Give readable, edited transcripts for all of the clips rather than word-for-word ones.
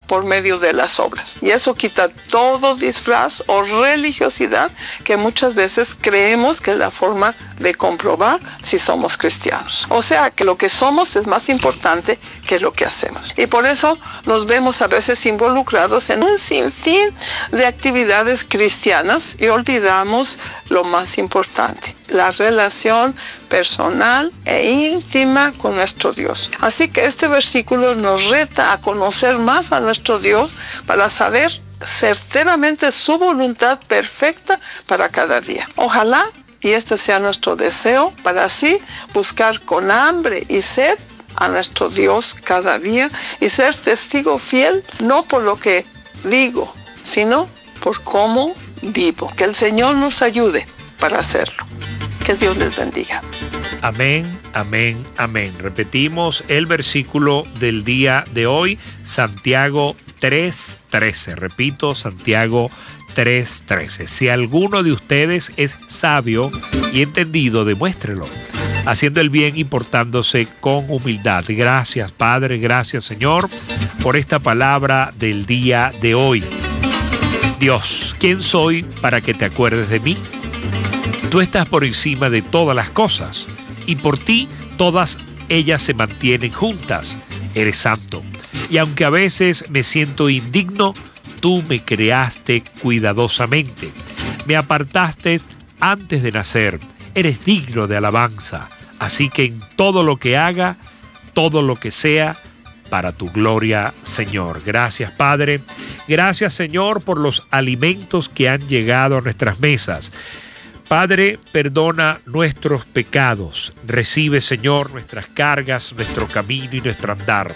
por medio de las obras. Y eso quita todo disfraz o religiosidad que muchas veces creemos que es la forma de comprobar si somos cristianos. O sea, que lo que somos es más importante que lo que hacemos. Y por eso nos vemos a veces involucrados en un sinfín de actividades cristianas y olvidamos lo más importante, la relación personal e íntima con nuestro Dios. Así que este versículo nos reta a conocer más a nuestro Dios para saber certeramente su voluntad perfecta para cada día. Ojalá y este sea nuestro deseo para así buscar con hambre y sed a nuestro Dios cada día y ser testigo fiel, no por lo que digo, sino por cómo vivo. Que el Señor nos ayude para hacerlo. Que Dios les bendiga. Amén, amén, amén. Repetimos el versículo del día de hoy, Santiago 3:13. Repito, Santiago 3:13. Si alguno de ustedes es sabio y entendido, demuéstrelo, haciendo el bien y portándose con humildad. Gracias, Padre, gracias, Señor, por esta palabra del día de hoy. Dios, ¿quién soy para que te acuerdes de mí? Tú estás por encima de todas las cosas y por ti todas ellas se mantienen juntas. Eres santo. Y aunque a veces me siento indigno, tú me creaste cuidadosamente. Me apartaste antes de nacer. Eres digno de alabanza. Así que en todo lo que haga, todo lo que sea, para tu gloria, Señor. Gracias, Padre. Gracias, Señor, por los alimentos que han llegado a nuestras mesas. Padre, perdona nuestros pecados. Recibe, Señor, nuestras cargas, nuestro camino y nuestro andar.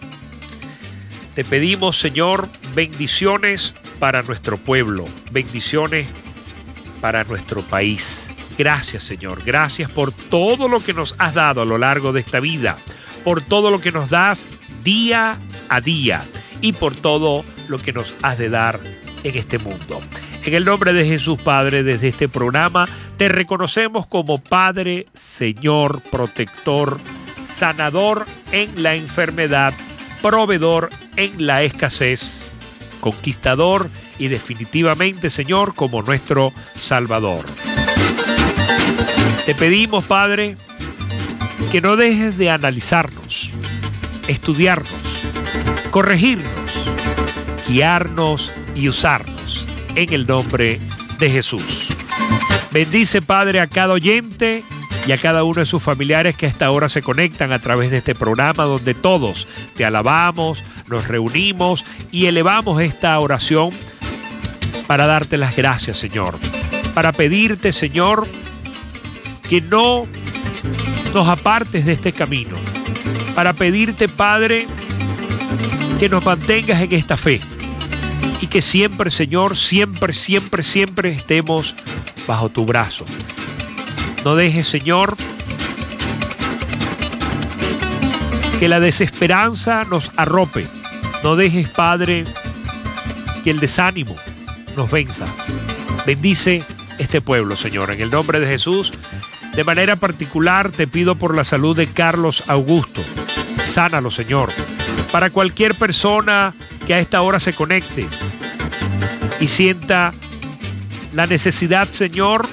Te pedimos, Señor, bendiciones para nuestro pueblo, bendiciones para nuestro país. Gracias, Señor. Gracias por todo lo que nos has dado a lo largo de esta vida, por todo lo que nos das día a día y por todo lo que nos has de dar en este mundo. En el nombre de Jesús, Padre, desde este programa te reconocemos como Padre, Señor, protector, sanador en la enfermedad, proveedor en la escasez, conquistador y definitivamente, Señor, como nuestro Salvador. Te pedimos, Padre, que no dejes de analizarnos, estudiarnos, corregirnos, guiarnos y usarnos en el nombre de Jesús. Bendice, Padre, a cada oyente y a cada uno de sus familiares que a esta hora se conectan a través de este programa donde todos te alabamos, nos reunimos y elevamos esta oración para darte las gracias, Señor. Para pedirte, Señor, que no nos apartes de este camino. Para pedirte, Padre, que nos mantengas en esta fe. Y que siempre, Señor, siempre, siempre, siempre estemos bajo tu brazo. No dejes, Señor, que la desesperanza nos arrope. No dejes, Padre, que el desánimo nos venza. Bendice este pueblo, Señor. En el nombre de Jesús, de manera particular, te pido por la salud de Carlos Augusto. Sánalo, Señor. Para cualquier persona que a esta hora se conecte y sienta la necesidad, Señor,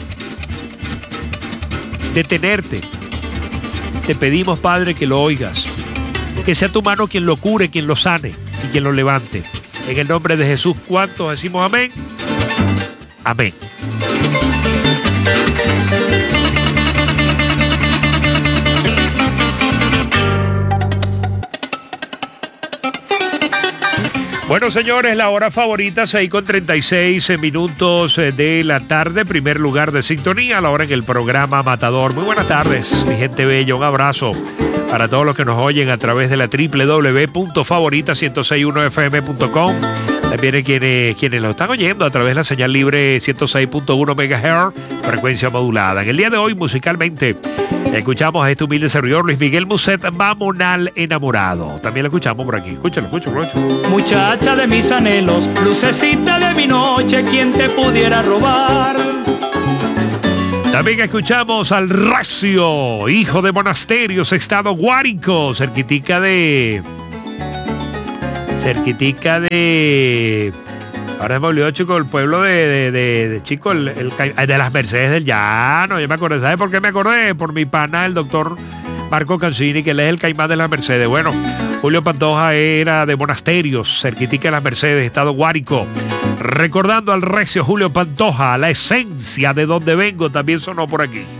de tenerte, te pedimos, Padre, que lo oigas. Que sea tu mano quien lo cure, quien lo sane y quien lo levante. En el nombre de Jesús, ¿cuántos decimos amén? Amén. Bueno, señores, la hora favorita, 6:36 de la tarde, primer lugar de sintonía, la hora en el programa Matador. Muy buenas tardes, mi gente bella, un abrazo para todos los que nos oyen a través de la www.favorita1061fm.com. También quienes lo están oyendo a través de la señal libre 106.1 MHz, frecuencia modulada. En el día de hoy, musicalmente, escuchamos a este humilde servidor Luis Miguel Muset, Mamonal Enamorado. También lo escuchamos por aquí. Escúchalo. Muchacha de mis anhelos, lucecita de mi noche, ¿quién te pudiera robar? También escuchamos al Racio, hijo de Monasterios, estado Guárico, cerquitica de cerquitica de... Ahora me olvidó, chico, el pueblo de chico, de las Mercedes del Llano. Yo me acordé, ¿sabe por qué me acordé? Por mi pana, el doctor Marco Cancini, que él es el caimán de las Mercedes. Bueno, Julio Pantoja era de Monasterios, cerquitica de las Mercedes, estado Guárico. Recordando al recio Julio Pantoja, la esencia de donde vengo también sonó por aquí.